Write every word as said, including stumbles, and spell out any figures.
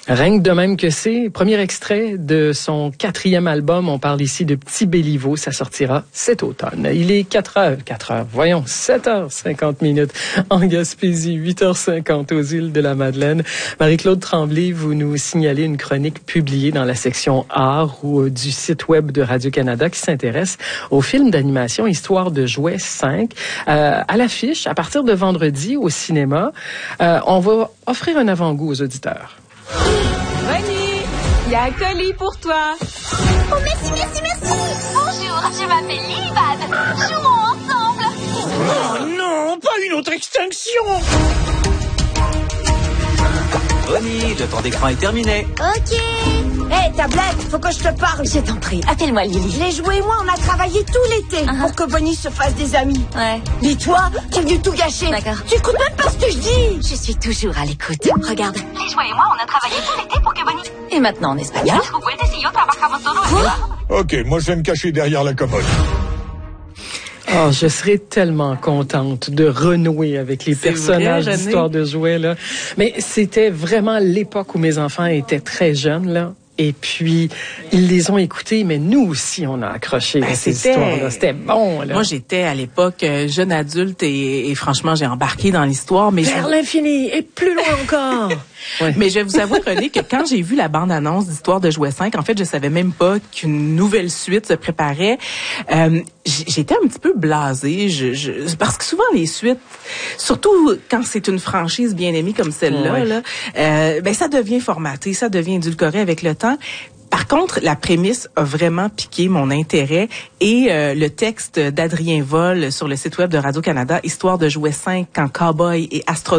Rien que de même que c'est, premier extrait de son quatrième album. On parle ici de Petit Béliveau. Ça sortira cet automne. Il est quatre heures, quatre heures, voyons, sept heures cinquante minutes en Gaspésie, huit heures cinquante aux îles de la Madeleine. Marie-Claude Tremblay, vous nous signalez une chronique publiée dans la section art ou du site web de Radio-Canada qui s'intéresse au film d'animation Histoire de jouets cinq. Euh, à l'affiche, à partir de vendredi au cinéma, euh, on va offrir un avant-goût aux auditeurs. Bonnie, il y a un colis pour toi. Oh, merci, merci, merci. Bonjour, je m'appelle Lilibad. Jouons ensemble. Oh non, pas une autre extinction. Bonnie, le temps d'écran est terminé. Ok. Hé, hey, tablette, faut que je te parle. Je t'en prie, appelle-moi Lily. Les jouets et moi, on a travaillé tout l'été uh-huh. pour que Bonnie se fasse des amis. Ouais. Mais toi, tu es venu tout gâcher. D'accord. Tu écoutes même pas ce que je dis. Je suis toujours à l'écoute. Regarde. Les jouets et moi, on a travaillé tout l'été pour que Bonnie... Et maintenant en espagnol. Ok, moi je vais me cacher derrière la commode. Oh, je serais tellement contente de renouer avec les C'est personnages vrai, d'Histoire de jouets, là. Mais c'était vraiment l'époque où mes enfants étaient très jeunes, là. Et puis, ils les ont écoutés, mais nous aussi, on a accroché ben, à ces histoires-là. C'était bon, là. Moi, j'étais à l'époque euh, jeune adulte et, et franchement, j'ai embarqué dans l'histoire. Mais vers je... l'infini et plus loin encore. Ouais. Mais je vais vous avouer, René, que quand j'ai vu la bande-annonce d'Histoire de jouets cinq, en fait, je savais même pas qu'une nouvelle suite se préparait. Euh, j'étais un petit peu blasée, je, je, parce que souvent les suites, surtout quand c'est une franchise bien aimée comme celle-là, ouais. là, euh, ben ça devient formaté, ça devient édulcoré avec le temps. Par contre, la prémisse a vraiment piqué mon intérêt et euh, le texte d'Adrien Vol sur le site web de Radio-Canada, Histoire de jouets cinq quand cowboy et astronaute